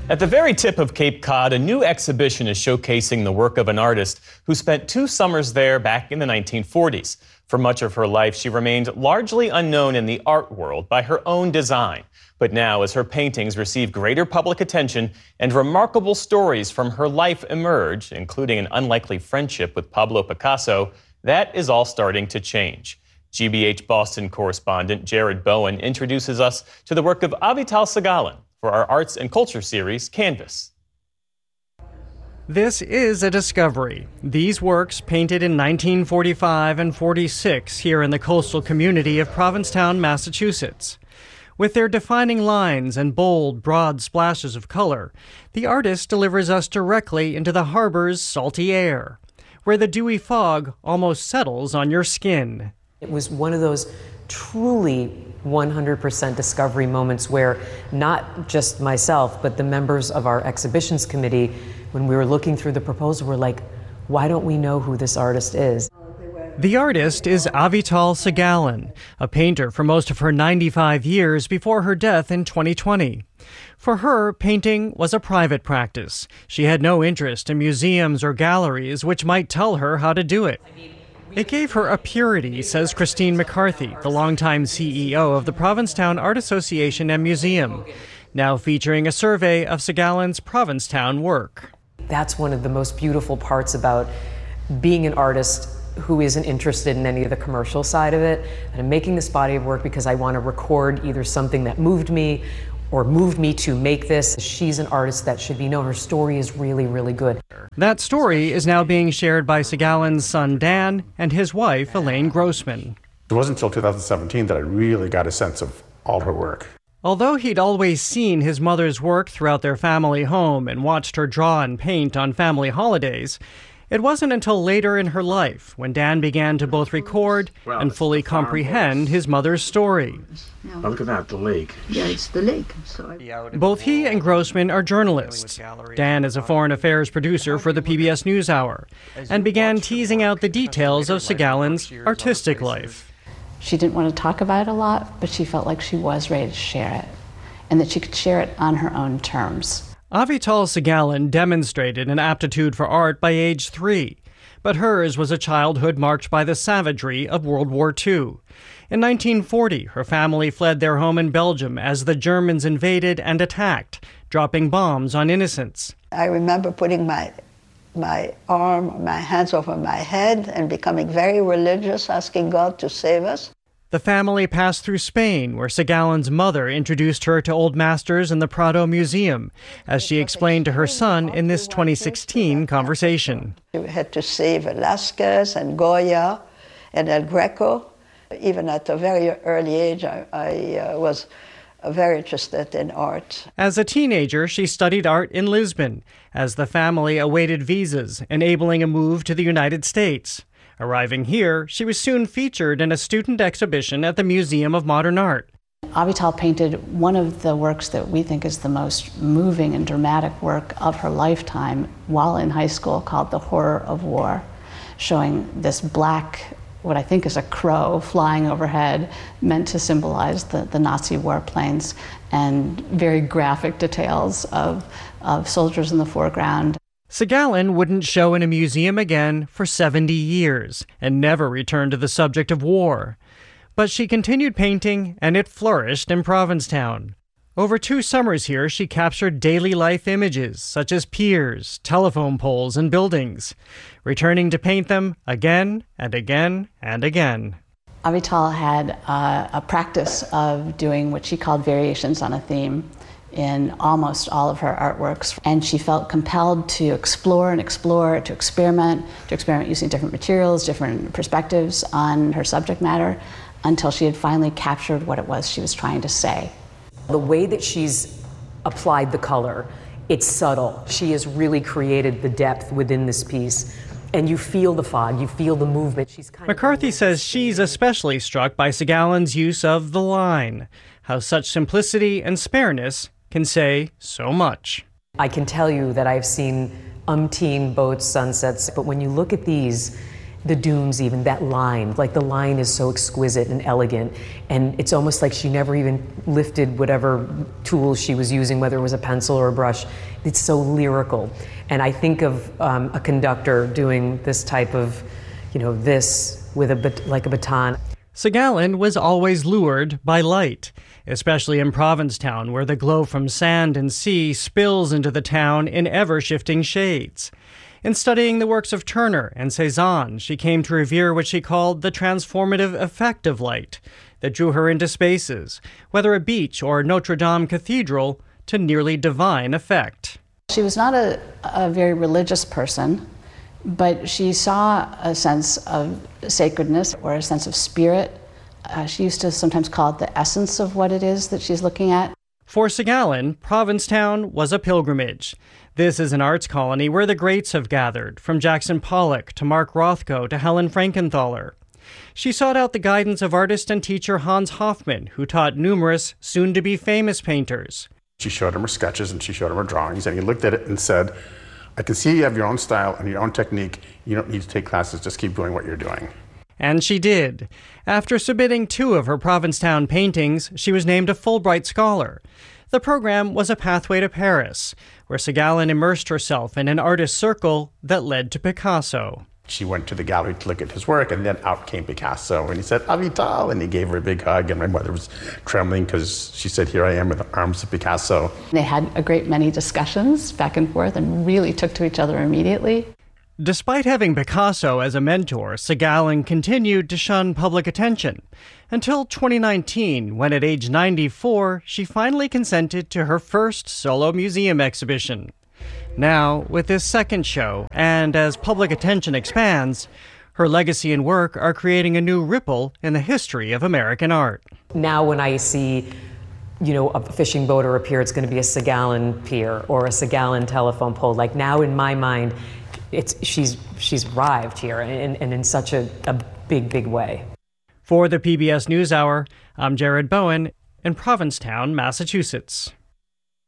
At the very tip of Cape Cod, a new exhibition is showcasing the work of an artist who spent 2 summers there back in the 1940s. For much of her life, she remained largely unknown in the art world by her own design. But now, as her paintings receive greater public attention and remarkable stories from her life emerge, including an unlikely friendship with Pablo Picasso, that is all starting to change. GBH Boston correspondent Jared Bowen introduces us to the work of Avital Sagalan for our Arts and Culture series, Canvas. This is a discovery. These works, painted in 1945 and 46 here in the coastal community of Provincetown, Massachusetts. With their defining lines and bold, broad splashes of color, the artist delivers us directly into the harbor's salty air, where the dewy fog almost settles on your skin. It was one of those truly 100% discovery moments where not just myself, but the members of our exhibitions committee, when we were looking through the proposal, were like, why don't we know who this artist is? The artist is Avital Sagalan, a painter for most of her 95 years before her death in 2020. For her, painting was a private practice. She had no interest in museums or galleries which might tell her how to do it. It gave her a purity, says Christine McCarthy, the longtime CEO of the Provincetown Art Association and Museum, now featuring a survey of Sagalan's Provincetown work. That's one of the most beautiful parts about being an artist who isn't interested in any of the commercial side of it. And I'm making this body of work because I want to record either something that moved me or moved me to make this. She's an artist that should be known. Her story is really, really good. That story is now being shared by Sagalan's son Dan and his wife Elaine Grossman. It wasn't until 2017 that I really got a sense of all her work. Although he'd always seen his mother's work throughout their family home and watched her draw and paint on family holidays, it wasn't until later in her life when Dan began to both record and fully comprehend his mother's story. Oh, look at that, the lake. Yeah, it's the lake. Both he and Grossman are journalists. Dan is a foreign affairs producer for the PBS NewsHour and began teasing out the details of Sagalan's artistic life. She didn't want to talk about it a lot, but she felt like she was ready to share it, and that she could share it on her own terms. Avital Sagalan demonstrated an aptitude for art by age 3, but hers was a childhood marked by the savagery of World War II. In 1940, her family fled their home in Belgium as the Germans invaded and attacked, dropping bombs on innocents. I remember putting my hands over my head and becoming very religious, asking God to save us. The family passed through Spain, where Sagalan's mother introduced her to old masters in the Prado Museum, as she explained to her son in this 2016 conversation. We had to see Velázquez and Goya and El Greco. Even at a very early age, I was very interested in art. As a teenager, she studied art in Lisbon, as the family awaited visas, enabling a move to the United States. Arriving here, she was soon featured in a student exhibition at the Museum of Modern Art. Avital painted one of the works that we think is the most moving and dramatic work of her lifetime while in high school, called The Horror of War, showing this black, what I think is a crow, flying overhead, meant to symbolize the Nazi warplanes, and very graphic details of soldiers in the foreground. Sagalan wouldn't show in a museum again for 70 years and never returned to the subject of war. But she continued painting, and it flourished in Provincetown. Over 2 summers here, she captured daily life images such as piers, telephone poles, and buildings, returning to paint them again and again and again. Avital had a practice of doing what she called variations on a theme in almost all of her artworks, and she felt compelled to explore, to experiment using different materials, different perspectives on her subject matter, until she had finally captured what it was she was trying to say. The way that she's applied the color, it's subtle. She has really created the depth within this piece. And you feel the fog, you feel the movement. McCarthy says she's especially struck by Sagalan's use of the line, how such simplicity and spareness can say so much. I can tell you that I've seen umpteen boats, sunsets, but when you look at these the dunes, even that line, like the line is so exquisite and elegant, and it's almost like she never even lifted whatever tools she was using, whether it was a pencil or a brush. It's so lyrical. And I think of a conductor doing this type of, this with like a baton. Segalen was always lured by light, especially in Provincetown, where the glow from sand and sea spills into the town in ever-shifting shades. In studying the works of Turner and Cezanne, she came to revere what she called the transformative effect of light that drew her into spaces, whether a beach or Notre Dame Cathedral, to nearly divine effect. She was not a very religious person, but she saw a sense of sacredness or a sense of spirit. She used to sometimes call it the essence of what it is that she's looking at. For Segalen, Provincetown was a pilgrimage. This is an arts colony where the greats have gathered, from Jackson Pollock to Mark Rothko to Helen Frankenthaler. She sought out the guidance of artist and teacher Hans Hofmann, who taught numerous soon-to-be famous painters. She showed him her sketches and she showed him her drawings, and he looked at it and said, I can see you have your own style and your own technique. You don't need to take classes, just keep doing what you're doing. And she did. After submitting 2 of her Provincetown paintings, she was named a Fulbright Scholar. The program was a pathway to Paris, where Segalen immersed herself in an artist circle that led to Picasso. She went to the gallery to look at his work, and then out came Picasso, and he said, Avital, and he gave her a big hug, and my mother was trembling because she said, here I am in the arms of Picasso. They had a great many discussions back and forth and really took to each other immediately. Despite having Picasso as a mentor, Segalen continued to shun public attention until 2019, when at age 94, she finally consented to her first solo museum exhibition. Now, with this second show, and as public attention expands, her legacy and work are creating a new ripple in the history of American art. Now when I see, a fishing boat or a pier, it's going to be a Segalen pier or a Segalen telephone pole. Like now in my mind, she's arrived here and in such a big way. For the PBS NewsHour, I'm Jared Bowen in Provincetown, Massachusetts.